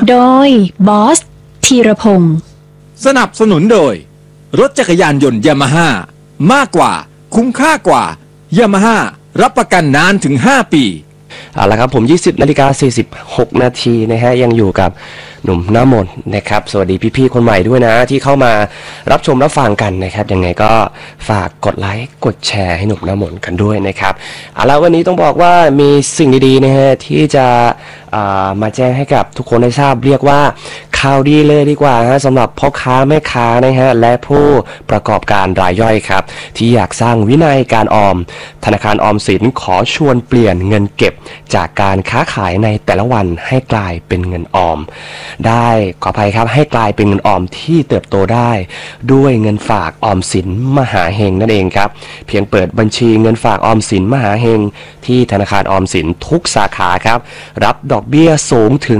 โดยบอสธีรพงศ์สนับสนุนโดยรถจักรยานยนต์ยามาฮ่ามากกว่าคุ้มค่ากว่ายามาฮ่ารับประกันนานถึง5 ปีเอาละครับผม 20:46 นาทีนะฮะยังอยู่กับหนุ่มหน้ามนต์นะครับสวัสดีพี่ๆคนใหม่ด้วยนะที่เข้ามารับชมรับฟังกันนะครับยังไงก็ฝากกดไลค์กดแชร์ให้หนุ่มหน้ามนต์กันด้วยนะครับเอาละวันนี้ต้องบอกว่ามีสิ่งดีๆนะฮะที่จะมาแจ้งให้กับทุกคนได้ทราบเรียกว่าข่าวดีเลยดีกว่าฮะสำหรับพ่อค้าแม่ค้านะฮะและผู้ประกอบการรายย่อยครับที่อยากสร้างวินัยการออมธนาคารออมสินขอชวนเปลี่ยนเงินเก็บจากการค้าขายในแต่ละวันให้กลายเป็นเงินออมได้ขออภัยครับให้กลายเป็นเงินออมที่เติบโตได้ด้วยเงินฝากออมสินมหาเฮงนั่นเองครับเพียงเปิดบัญชีเงินฝากออมสินมหาเฮงที่ธนาคารออมสินทุกสาขาครับรับดอกเบี้ยสูงถึง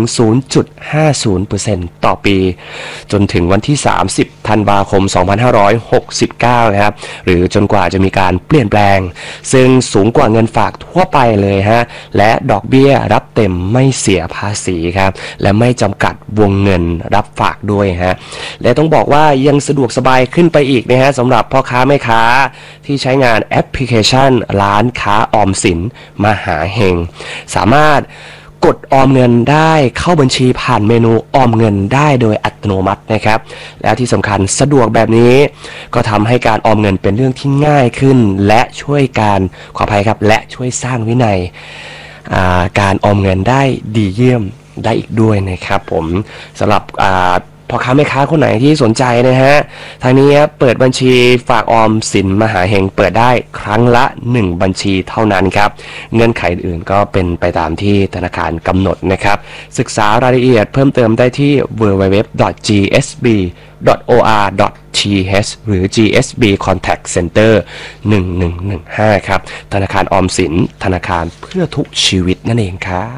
0.50% ต่อปีจนถึงวันที่30 ธันวาคม 2569นะครับหรือจนกว่าจะมีการเปลี่ยนแปลงซึ่งสูงกว่าเงินฝากทั่วไปเลยฮะและดอกเบี้ยรับเต็มไม่เสียภาษีครับและไม่จำกัดวงเงินรับฝากด้วยฮะและต้องบอกว่ายังสะดวกสบายขึ้นไปอีกนะฮะสำหรับพ่อค้าแม่ค้าที่ใช้งานแอปพลิเคชันร้านค้าออมสินมหาเฮงสามารถกดออมเงินได้เข้าบัญชีผ่านเมนูออมเงินได้โดยอัตโนมัตินะครับแล้วที่สำคัญสะดวกแบบนี้ก็ทำให้การออมเงินเป็นเรื่องที่ง่ายขึ้นและช่วยการขออภัยครับและช่วยสร้างวินัยการออมเงินได้ดีเยี่ยมได้อีกด้วยนะครับผมสำหรับพ่อค้าแม่ค้าคนไหนที่สนใจนะฮะทางนี้เปิดบัญชีฝากออมสินมหาเฮงเปิดได้ครั้งละ1บัญชีเท่านั้นครับเงื่อนไขอื่นก็เป็นไปตามที่ธนาคารกำหนดนะครับศึกษารายละเอียดเพิ่มเติมได้ที่ www.gsb.or.th หรือ GSB Contact Center 1115ครับธนาคารออมสินธนาคารเพื่อทุกชีวิตนั่นเองครับ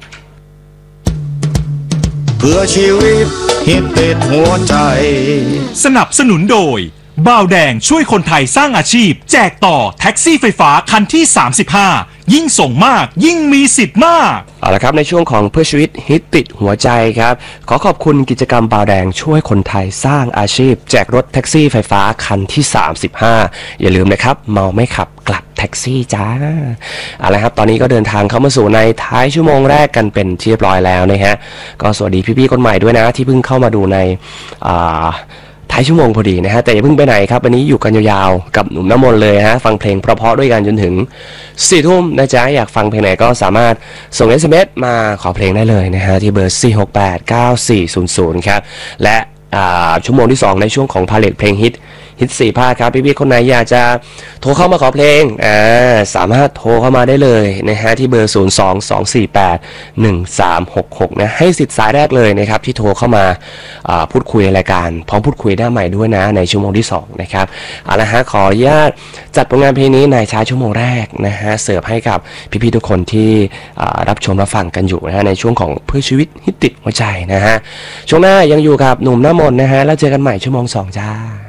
เพื่อชีวิตฮิตติดหัวใจสนับสนุนโดยบ่าวแดงช่วยคนไทยสร้างอาชีพแจกต่อแท็กซี่ไฟฟ้าคันที่35ยิ่งส่งมากยิ่งมีสิทธิ์มากเอาละครับในช่วงของเพื่อชีวิตฮิตติดหัวใจครับขอขอบคุณกิจกรรมบ่าวแดงช่วยคนไทยสร้างอาชีพแจกรถแท็กซี่ไฟฟ้าคันที่35อย่าลืมนะครับเมาไม่ขับกลับแท็กซี่จ้าเอาละครับตอนนี้ก็เดินทางเข้ามาสู่ในท้ายชั่วโมงแรกกันเป็นที่เรียบร้อยแล้วนะฮะก็สวัสดีพี่ๆคนใหม่ด้วยนะที่เพิ่งเข้ามาดูในท้ายชั่วโมงพอดีนะฮะแต่อย่าเพิ่งไปไหนครับวันนี้อยู่กันยาวๆกับหนุ่มน้ำมนต์เลยฮะฟังเพลงเพราะๆด้วยกันจนถึง4 ทุ่มนะจ๊ะอยากฟังเพลงไหนก็สามารถส่ง SMS มาขอเพลงได้เลยนะฮะที่เบอร์ 4689400 ครับและชั่วโมงที่2ในช่วงของพาเลทเพลงฮิต4 ภาคครับพี่ๆคนไหนอยากจะโทรเข้ามาขอเพลงสามารถโทรเข้ามาได้เลยนะฮะที่เบอร์ 022481366 นะให้สิทธิ์สายแรกเลยนะครับที่โทรเข้ามาพูดคุยในรายการพร้อมพูดคุยได้ใหม่ด้วยนะในชั่วโมงที่2นะครับเอาละฮะขออนุญาตจัดผลงานเพลงนี้ในช้าชั่วโมงแรกนะฮะเสิร์ฟให้กับพี่ๆทุกคนที่รับชมรับฟังกันอยู่นะฮะในช่วงของเพื่อชีวิตฮิตติดหัวใจนะฮะช่วงหน้ายังอยู่กับหนุ่มหน้ามนต์นะฮะแล้วเจอกันใหม่ชั่วโมง2จ้า